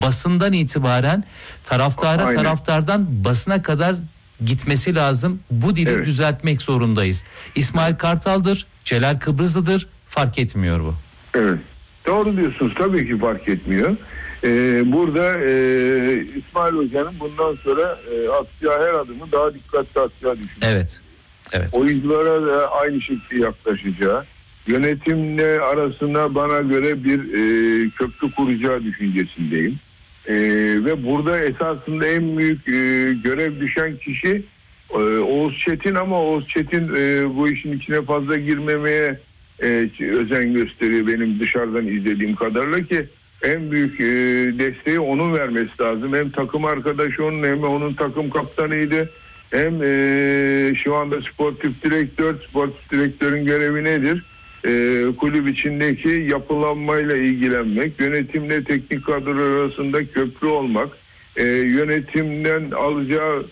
basından itibaren taraftara, Aynen. taraftardan basına kadar gitmesi lazım. Bu dili Evet. düzeltmek zorundayız. İsmail Kartal'dır, Celal Kıbrıslı'dır, fark etmiyor bu. Evet. Doğru diyorsunuz. Tabii ki fark etmiyor. Burada İsmail Hoca'nın bundan sonra atacağı her adımı daha dikkatli atacağı düşünüyorum. Evet. Evet. Oyunculara da aynı şekilde yaklaşacağı, yönetimle arasında bana göre bir köprü kuracağı düşüncesindeyim. Ve burada esasında en büyük görev düşen kişi Oğuz Çetin, ama Oğuz Çetin bu işin içine fazla girmemeye özen gösteriyor benim dışarıdan izlediğim kadarıyla, ki en büyük desteği onun vermesi lazım. Hem takım arkadaşı onun, hem onun takım kaptanıydı. Hem şu anda sportif direktörün görevi nedir? Kulüp içindeki yapılanmayla ilgilenmek, yönetimle teknik kadro arasında köprü olmak, yönetimden alacağı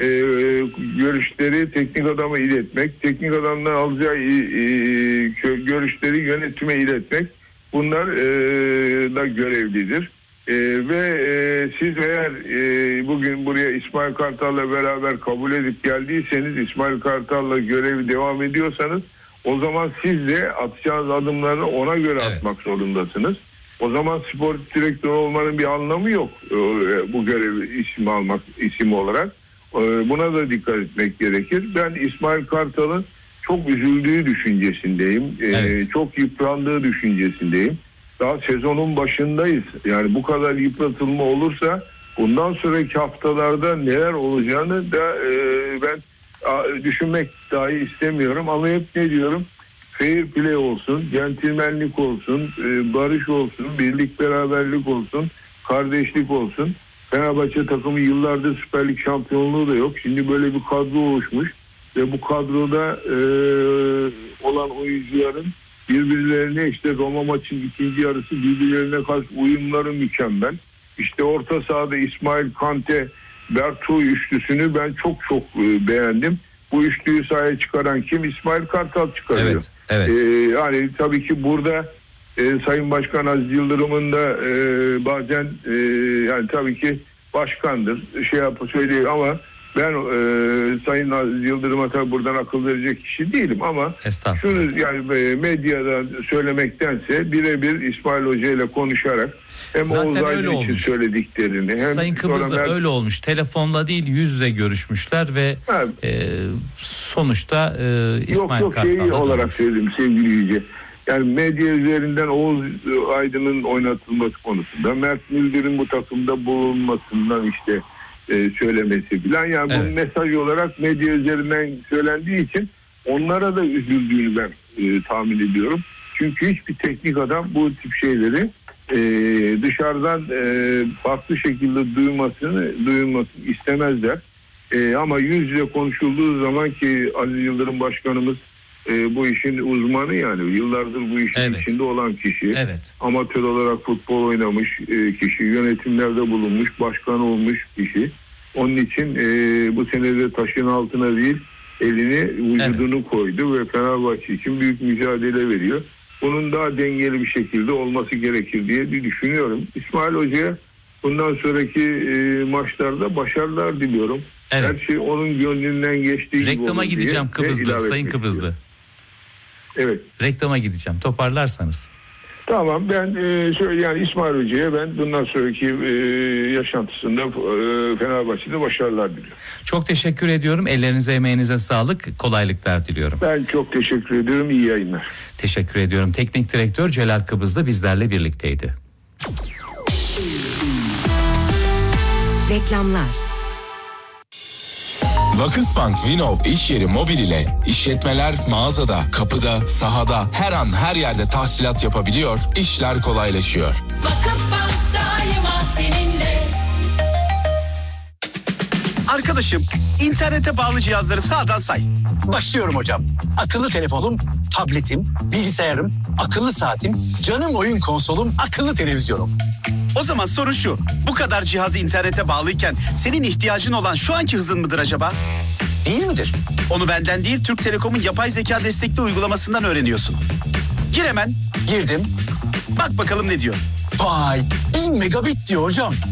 görüşleri teknik adama iletmek, teknik adamdan alacağı görüşleri yönetime iletmek, bunlar da görevlidir. Ve siz eğer bugün buraya İsmail Kartal'la beraber kabul edip geldiyseniz, İsmail Kartal'la görevi devam ediyorsanız, o zaman siz de atacağınız adımları ona göre atmak zorundasınız. O zaman spor direktörü olmanın bir anlamı yok bu görevi isim olarak. Buna da dikkat etmek gerekir. Ben İsmail Kartal'ın çok üzüldüğü düşüncesindeyim. Çok yıprandığı düşüncesindeyim. Daha sezonun başındayız. Yani bu kadar yıpratılma olursa bundan sonraki haftalarda neler olacağını da ben düşünmek dahi istemiyorum. Ama hep ne diyorum? Fair play olsun, centilmenlik olsun, barış olsun, birlik beraberlik olsun, kardeşlik olsun. Fenerbahçe takımı yıllardır Süper Lig şampiyonluğu da yok. Şimdi böyle bir kadro oluşmuş ve bu kadroda olan oyuncuların birbirlerine, işte Roma maçın ikinci yarısı birbirlerine karşı uyumları mükemmel. İşte orta sahada İsmail, Kante, Bertu üçlüsünü ben çok beğendim. Bu üçlüyü sahaya çıkaran kim? İsmail Kartal çıkarıyor. Evet. Yani tabii ki burada Sayın Başkan Aziz Yıldırım'ın da bazen yani tabii ki başkandır, söylüyor, ama ben Sayın Aziz Yıldırım'a tabii buradan akıl verecek kişi değilim, ama şunu yani medyadan söylemektense birebir İsmail Hoca ile konuşarak hem Oğuz Aydın için söylediklerini hem Sayın Kıbrıs'ta öyle olmuş. Telefonla değil, yüz yüze görüşmüşler ve sonuçta İsmail Kartal'da olarak söyledim sevgili Yüce. Yani medya üzerinden Oğuz Aydın'ın oynatılması konusunda, Mert Müller'in bu takımda bulunmasından işte söylemesi filan, yani bu mesaj olarak medya üzerinden söylendiği için onlara da üzüldüğünü ben tahmin ediyorum. Çünkü hiçbir teknik adam bu tip şeyleri dışarıdan farklı şekilde duyulmasını istemezler. Ama yüz yüze konuşulduğu zaman, ki Aziz Yıldırım Başkanımız bu işin uzmanı, yani yıllardır bu işin içinde olan kişi, amatör olarak futbol oynamış kişi, yönetimlerde bulunmuş, başkan olmuş kişi. Onun için bu senede taşın altına değil, elini, vücudunu koydu ve Fenerbahçe için büyük mücadele veriyor. Bunun daha dengeli bir şekilde olması gerekir diye düşünüyorum. İsmail Hoca'ya bundan sonraki maçlarda başarılar diliyorum. Her şey onun gönlünden geçtiği gibi reklama gideceğim Kıbrıslı, Sayın Kıbrıslı. Evet. Reklama gideceğim. Toparlarsanız. Tamam, ben yani İsmail Hoca'ya ben bundan sonraki yaşantısında Fenerbahçe'de başarılar diliyorum. Çok teşekkür ediyorum. Ellerinize, emeğinize sağlık. Kolaylıklar diliyorum. Ben çok teşekkür ediyorum. İyi yayınlar. Teşekkür ediyorum. Teknik direktör Celal Kıbrıslı bizlerle birlikteydi. Reklamlar. Vakıfbank Vinov iş yeri mobil ile işletmeler mağazada, kapıda, sahada, her an her yerde tahsilat yapabiliyor, işler kolaylaşıyor. Vakıfbank daima seninle. Arkadaşım, internete bağlı cihazları sağdan say. Başlıyorum hocam. Akıllı telefonum, tabletim, bilgisayarım, akıllı saatim, canım oyun konsolum, akıllı televizyonum. O zaman sorun şu: bu kadar cihazı internete bağlıyken senin ihtiyacın olan şu anki hızın mıdır acaba? Değil midir? Onu benden değil, Türk Telekom'un yapay zeka destekli uygulamasından öğreniyorsun. Gir hemen. Girdim. Bak bakalım ne diyor. Vay, 1000 megabit diyor hocam.